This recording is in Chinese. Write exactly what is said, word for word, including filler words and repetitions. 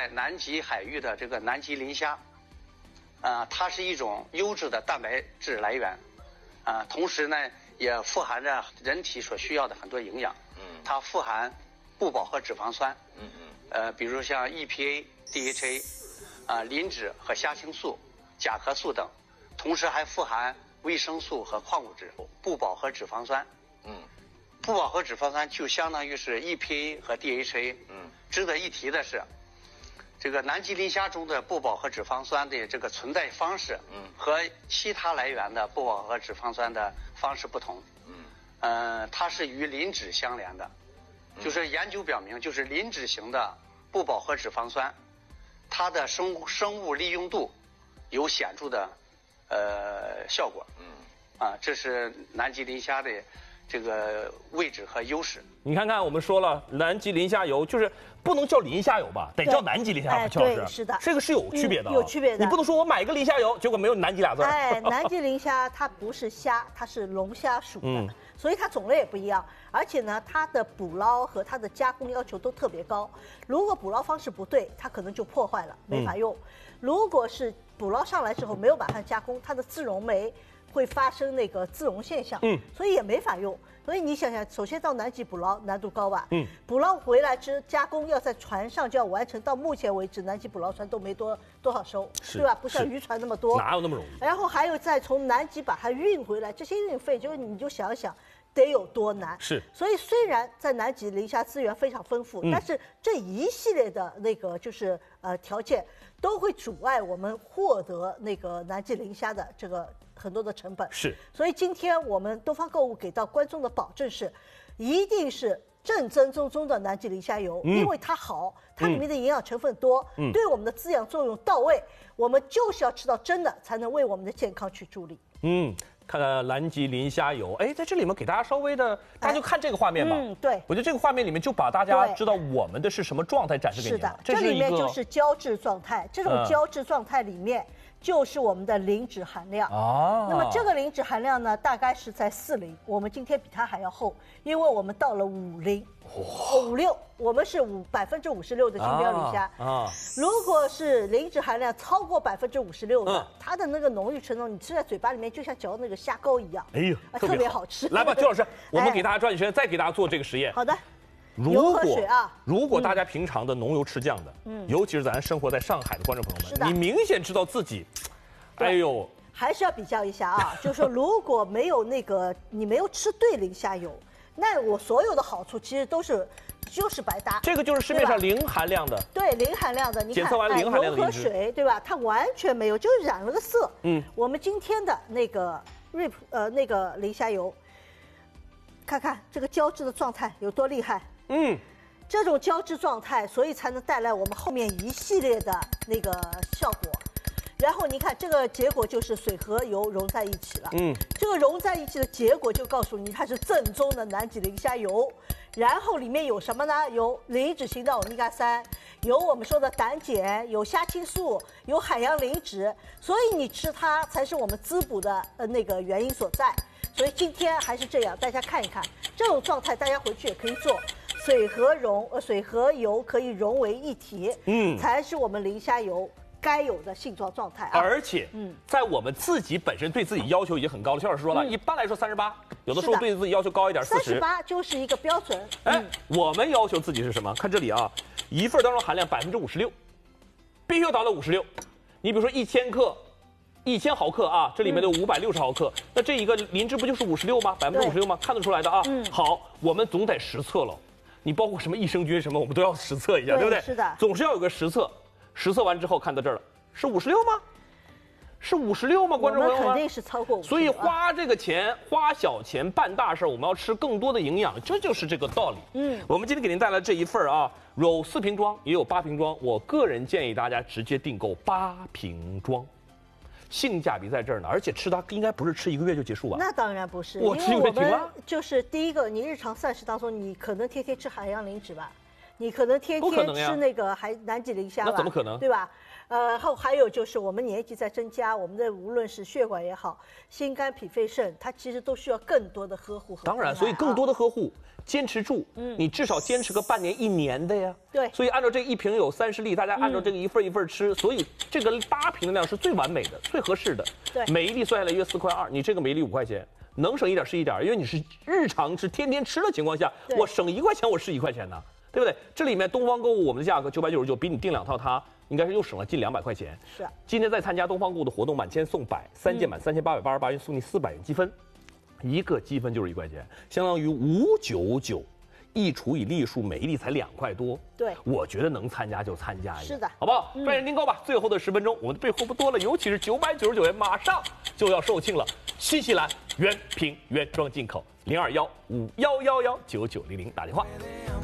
在南极海域的这个南极磷虾，啊、呃，它是一种优质的蛋白质来源，啊、呃，同时呢也富含着人体所需要的很多营养。嗯，它富含不饱和脂肪酸。嗯嗯。呃，比如像 E P A、D H A， 啊、呃，磷脂和虾青素、甲壳素等，同时还富含维生素和矿物质、不饱和脂肪酸。嗯。不饱和脂肪酸就相当于是 E P A 和 D H A。嗯，值得一提的是，这个南极磷虾中的不饱和脂肪酸的这个存在方式，嗯，和其他来源的不饱和脂肪酸的方式不同。嗯，呃，它是与磷脂相连的，就是研究表明，就是磷脂型的不饱和脂肪酸，它的生物生物利用度有显著的呃效果。嗯，啊，这是南极磷虾的这个位置和优势。 你看看，我们说了，南极磷虾油就是不能叫磷虾油吧，得叫南极磷虾油。邱老师， 是的， 这个是有区别的、哦嗯，有区别的。 你不能说我买一个磷虾油，结果没有南极俩字。 哎，南极磷虾它不是虾，它是龙虾属的，嗯、所以它种类也不一样。而且呢，它的捕捞和它的加工要求都特别高。如果捕捞方式不对，它可能就破坏了，没法用。嗯、如果是捕捞上来之后没有把它加工，它的自溶酶会发生那个自溶现象，嗯，所以也没法用。所以你想想，首先到南极捕捞难度高吧？嗯，捕捞回来之加工要在船上就要完成，到目前为止南极捕捞船都没多多少艘，对吧？不像渔船那么多， 哪有那么容易？ 然后还有再从南极把它运回来，这些运费就是你就想想得有多难。 是， 所以虽然在南极磷虾资源非常丰富，嗯、但是这一系列的那个就是呃条件都会阻碍我们获得那个南极磷虾的这个很多的成本。 是， 所以今天我们东方购物给到观众的保证是，一定是正正宗宗的南极磷虾油，嗯、因为它好，它里面的营养成分多，嗯、对我们的滋养作用到位。我们就是要吃到真的，才能为我们的健康去助力。 嗯。看看南极磷虾油，哎，在这里面给大家稍微的，大家就看这个画面吧。 嗯，对， 我觉得这个画面里面就把大家知道我们的是什么状态展示给你了。 是的，这里面就是胶质状态，这种胶质状态里面就是我们的磷脂含量。哦，那么这个磷脂含量呢，大概是在四零，我们今天比它还要厚，因为我们到了五零。五六，我们是五百分之五十六的金标磷虾啊，啊。如果是磷脂含量超过百分之五十六的，嗯、它的那个浓郁程度，你吃在嘴巴里面就像嚼那个虾膏一样。哎呦，啊、特别好吃。 来吧，邱老师，我们给大家抓紧时间，再给大家做这个实验。 好的。 如果水啊，如果大家平常的浓油赤酱的，嗯，尤其是咱生活在上海的观众朋友们，你明显知道自己，哎呦， 还是要比较一下啊，就是说如果没有那个你没有吃对磷虾油。那我所有的好处其实都是，就是白搭。 这个就是市面上零含量的， 对零含量的，你看， 检测完零含量的油和水，对吧？它完全没有，就是染了个色。嗯，我们今天的那个瑞普呃那个磷虾油，看看这个胶质的状态有多厉害。嗯，这种胶质状态，所以才能带来我们后面一系列的那个效果。然后你看这个结果就是水和油融在一起了，嗯，这个融在一起的结果就告诉你它是正宗的南极磷虾油。然后里面有什么呢？有磷脂型的欧米伽三，有我们说的胆碱，有虾青素，有海洋磷脂，所以你吃它才是我们滋补的呃那个原因所在。所以今天还是这样，大家看一看这种状态，大家回去也可以做。水和溶呃水和油可以融为一体，嗯，才是我们磷虾油该有的性状状态啊！ 而且，嗯，在我们自己本身对自己要求已经很高了。邱老师说了，嗯、一般来说三十八，有的时候对自己要求高一点，四十。 三十八就是一个标准。 哎，嗯、我们要求自己是什么？看这里啊，一份当中含量百分之五十六，必须要达到五十六。你比如说一千克，一千毫克啊，这里面有五百六十毫克，嗯、那这一个磷脂不就是五十六吗？百分之五十六吗？看得出来的啊。嗯。好，我们总得实测了。你包括什么益生菌什么，我们都要实测一下， 对, 对不对？ 是的， 总是要有个实测。实测完之后看到这儿了，是五十六吗？是五十六吗？观众朋友们， 肯定是超过五十六。 所以花这个钱，花小钱办大事，我们要吃更多的营养，这就是这个道理。嗯，我们今天给您带来这一份啊，有四瓶装，也有八瓶装。我个人建议大家直接订购八瓶装。性价比在这儿呢，而且吃它应该不是吃一个月就结束吧？ 那当然不是， 我吃一个月停了。 就是第一个，你日常膳食当中，你可能天天吃海洋磷脂吧， 你可能天天不可能呀吃那个还南极磷虾吧？ 那怎么可能对吧？呃，后还有就是我们年纪在增加，我们的无论是血管也好，心肝脾肺肾，它其实都需要更多的呵护和当然， 关爱所以更多啊的呵护，坚持住，嗯，你至少坚持个半年一年的呀。 对所以按照这一瓶有三十粒，大家按照这个一份一份吃，所以这个八瓶的量是最完美的、最合适的。 对每一粒算下来约四块二，你这个每一粒五块钱，能省一点是一点，因为你是日常是天天吃的情况下， 对我省一块钱我是一块钱呢，对不对？这里面东方购物我们的价格九百九十九，比你订两套它应该是又省了近两百块钱。 是啊今天在参加东方购物的活动，满千送百，三件满三千八百八十八元送你四百元积分，一个积分就是一块钱，相当于五九九，一除以粒数，每一粒才两块多。 对我觉得能参加就参加一下， 是的好不好？抓紧订购吧！最后的十分钟，我们的备货不多了，尤其是九百九十九元，马上就要售罄了。新西兰原瓶原装进口，零二幺五幺幺幺九九零零打电话。